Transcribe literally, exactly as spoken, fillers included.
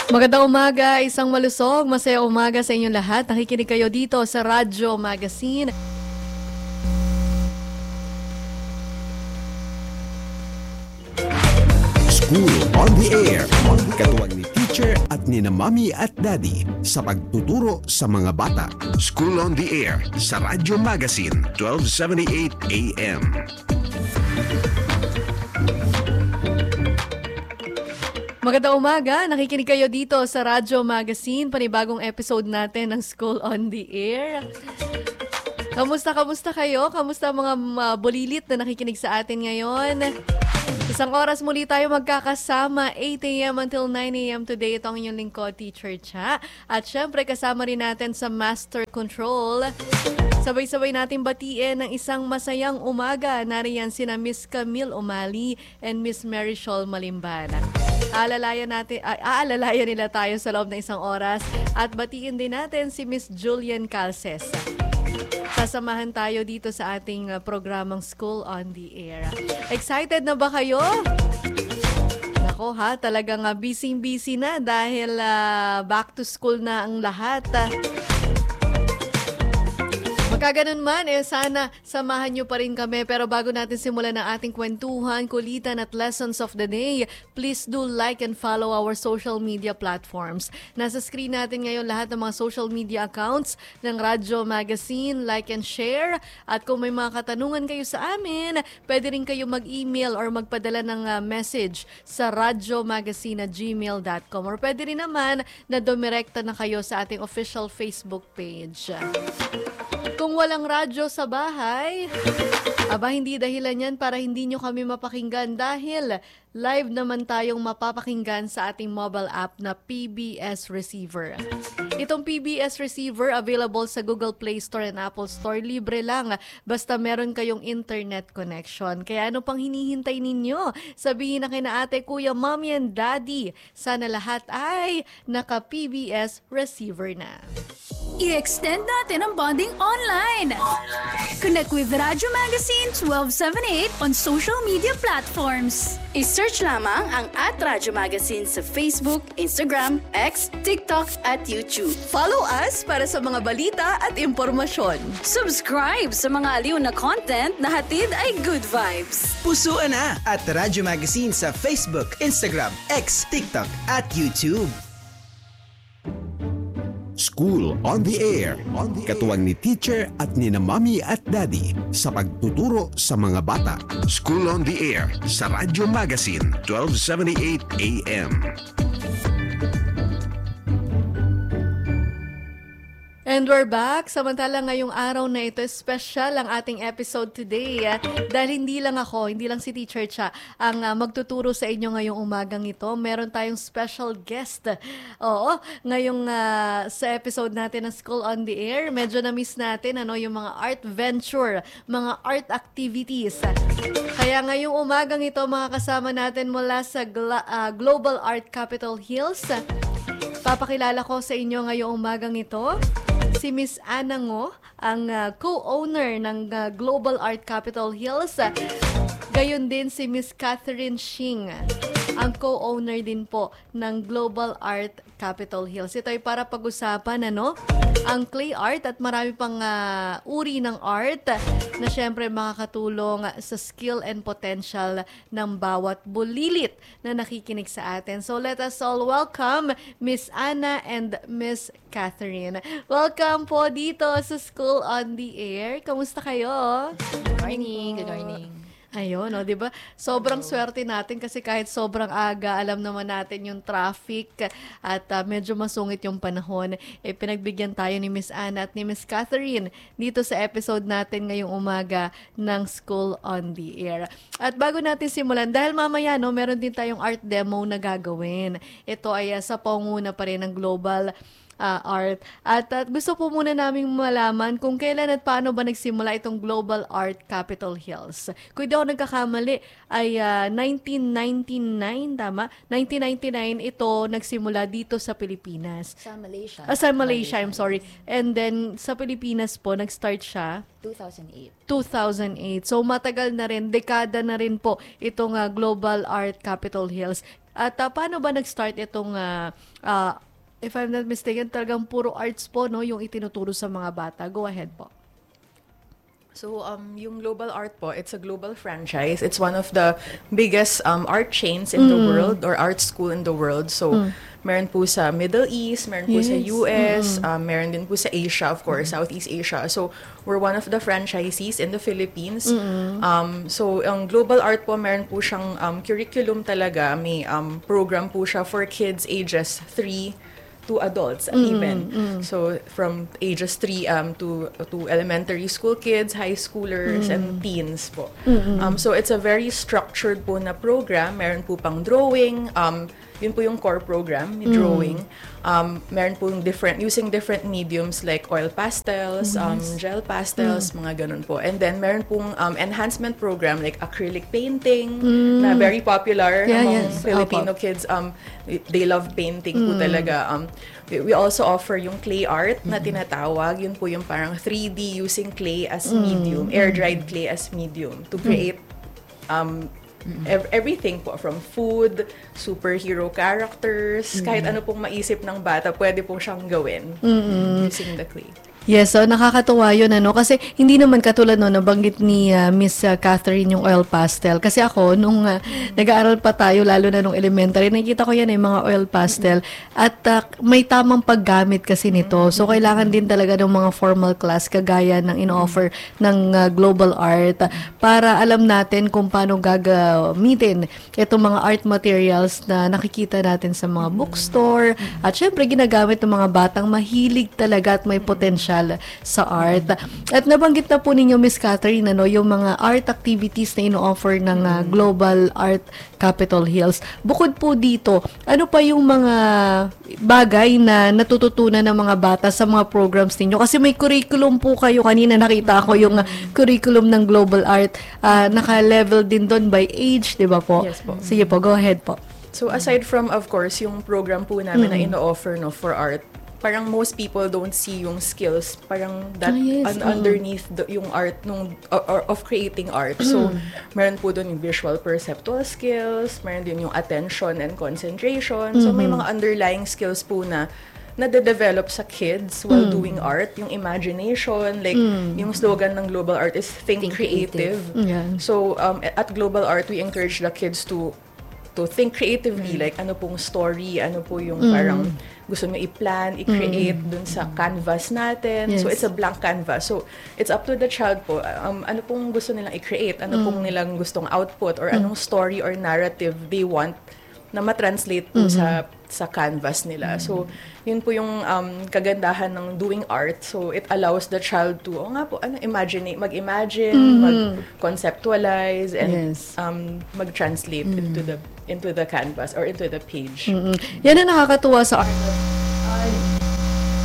Magandang umaga, isang malusog, masaya umaga sa inyong lahat. Nakikinig kayo dito sa Radyo Magazine. School on the Air. Katuwang ni teacher at ni na mami at daddy sa pagtuturo sa mga bata. School on the Air sa Radyo Magazine, twelve seventy-eight A M. Magandang umaga, nakikinig kayo dito sa Radyo Magazine, panibagong episode natin ng School on the Air. Kamusta, kamusta kayo? Kamusta mga uh, bulilit na nakikinig sa atin ngayon? Isang oras muli tayo magkakasama, eight A M until nine A M today. Ito ang inyong lingkod, Teacher Cha. At syempre, kasama rin natin sa Master Control. Sabay-sabay natin batiin ng isang masayang umaga. Nariyan sina Miss Camille Umali and Miss Mary Shawl Malimbana. Aalalayan natin, uh, aalalayan nila tayo sa loob ng isang oras at batiin din natin si Miss Julian Calces. Sasamahan tayo dito sa ating uh, programang School on the Air. Excited na ba kayo? Nako ha, talagang uh, busy-busy na dahil uh, back to school na ang lahat. Uh, Magkaganon man, eh sana samahan nyo pa rin kami. Pero bago natin simulan ang ating kwentuhan, kulitan at lessons of the day, please do like and follow our social media platforms. Nasa screen natin ngayon lahat ng mga social media accounts ng Radyo Magazine. Like and share. At kung may mga katanungan kayo sa amin, pwede rin kayo mag-email or magpadala ng uh, message sa radyomagazine at gmail dot com. Or pwede rin naman na dumirekta na kayo sa ating official Facebook page. Kung walang radyo sa bahay, aba hindi dahilan yan para hindi nyo kami mapakinggan dahil live naman tayong mapapakinggan sa ating mobile app na P B S Receiver. Itong P B S Receiver available sa Google Play Store and Apple Store. Libre lang basta meron kayong internet connection. Kaya ano pang hinihintay ninyo? Sabihin na kina ate, kuya, mommy and daddy. Sana lahat ay naka-P B S Receiver na. I-extend natin ang bonding online. Connect with Radyo Magazine twelve seventy-eight on social media platforms. I-search lamang ang at Radyo Magazine sa Facebook, Instagram, X, TikTok at YouTube. Follow us para sa mga balita at impormasyon. Subscribe sa mga aliw na content na hatid ay good vibes. Pusuan na at Radyo Magazine sa Facebook, Instagram, X, TikTok at YouTube. School on the Air. Katuwang ni teacher at ni na mami at daddy sa pagtuturo sa mga bata. School on the Air sa Radyo Magazine, twelve seventy-eight A M. And we're back. Samantala ngayong araw na ito, special ang ating episode today. Uh, dahil hindi lang ako, hindi lang si Teacher Cha ang uh, magtuturo sa inyo ngayong umagang ito. Meron tayong special guest. Oo, ngayong uh, sa episode natin ng School on the Air, medyo na-miss natin ano, yung mga art venture, mga art activities. Kaya ngayong umagang ito, mga kasama natin mula sa Gla- uh, Global Art Capitol Hills. Papakilala ko sa inyo ngayong umagang ito si Miss Ana Ngo, ang uh, co-owner ng uh, Global Art Capitol Hills. Gayon din si Miss Catherine Shing, ang co-owner din po ng Global Art Capitol Hills. Ito ay para pag-usapan ano, ang clay art at marami pang uh, uri ng art na syempre makakatulong sa skill and potential ng bawat bulilit na nakikinig sa atin. So let us all welcome Miss Ana and Miss Catherine. Welcome po dito sa School on the Air. Kamusta kayo? Good morning. Good morning. Ayun, no, 'di ba? Sobrang swerte natin kasi kahit sobrang aga, alam naman natin yung traffic at uh, medyo masungit yung panahon. Eh pinagbigyan tayo ni Miss Ana at ni Miss Catherine dito sa episode natin ngayong umaga ng School on the Air. At bago natin simulan, dahil mamaya no, meron din tayong art demo na gagawin. Ito ay uh, sa pangunguna pa rin ng Global uh, Art. At, at gusto po muna naming malaman kung kailan at paano ba nagsimula itong Global Art Capitol Hills. Kung di ako nagkakamali, ay uh, nineteen ninety-nine, tama? nineteen ninety-nine ito nagsimula dito sa Pilipinas. Sa Malaysia. Ah, sa Malaysia, I'm sorry. And then sa Pilipinas po, nag-start siya two thousand eight. two thousand eight. So matagal na rin, dekada na rin po itong uh, Global Art Capitol Hills. At uh, paano ba nag-start itong, uh, uh, if I'm not mistaken, talagang puro arts po, no, yung itinuturo sa mga bata. Go ahead po. So, um, yung Global Art po, it's a global franchise. It's one of the biggest um, art chains in the world or art school in the world. So, meron po sa Middle East, meron po sa Yes. U S, um, meron din po sa Asia, of course, Southeast Asia. So, we're one of the franchisees in the Philippines. Um, so, ang Global Art po, meron po siyang um, curriculum talaga. May um, program po siya for kids ages three to adults even. So from ages three um to to elementary school kids, high schoolers and teens po. Um so it's a very structured po na program. Meron po pang drawing, um yun po yung core program, yung drawing. Um, meron po yung different, using different mediums like oil pastels, um, gel pastels, mga ganun po. And then meron pong um, enhancement program like acrylic painting na very popular Yeah, among yes. Filipino Opo. kids. Um, they love painting po talaga. Um, we, we also offer yung clay art na tinatawag. Yun po yung parang three D using clay as medium, air-dried clay as medium to create um, ev- everything po, from food, superhero characters, kahit ano pong maisip ng bata, pwede po siyang gawin using the clay. Yes, so nakakatuwa yun, ano? Kasi hindi naman katulad no, nabanggit ni uh, Miss uh, Catherine yung oil pastel. Kasi ako, nung uh, nag-aaral pa tayo, lalo na nung elementary, nakikita ko yan, eh, mga oil pastel. At uh, may tamang paggamit kasi nito. So, kailangan din talaga ng mga formal class, kagaya ng in-offer ng uh, Global Art, uh, para alam natin kung paano gagamitin itong mga art materials na nakikita natin sa mga bookstore. At syempre, ginagamit ng mga batang mahilig talaga at may potential sa art. At nabanggit na po ninyo, Miss Catherine, ano, yung mga art activities na ino-offer ng uh, Global Art Capitol Hills. Bukod po dito, ano pa yung mga bagay na natututunan ng mga bata sa mga programs ninyo? Kasi may curriculum po kayo. Kanina nakita ko yung uh, curriculum ng Global Art. Uh, naka-level din doon by age, di ba po? Yes po. Sige po, go ahead po. So aside from, of course, yung program po namin na ino-offer no, for art, parang most people don't see yung skills parang that Ah, yes. un- Mm. underneath the, yung art nung or, or of creating art. So meron po doon yung visual perceptual skills, meron din yung attention and concentration. So may mga underlying skills po na nade-develop sa kids while doing art, yung imagination, like yung slogan ng Global Art is think, Think creative. creative. Yeah. So um, at Global Art we encourage the kids to to think creatively, like ano pong story, ano po yung parang gusto nyo i-plan, i-create dun sa canvas natin. So Yes. it's a blank canvas. So it's up to the child po, um, ano pong gusto nilang i-create, ano pong nilang gustong output, or anong story or narrative they want na ma-translate po sa sa canvas nila. So yun po yung um, kagandahan ng doing art. So it allows the child to, oh nga po, ano, imagine, mag-imagine, mag-conceptualize, and Yes. um, mag-translate into the into the canvas or into the page. Mm. Yan ang nakakatuwa sa art.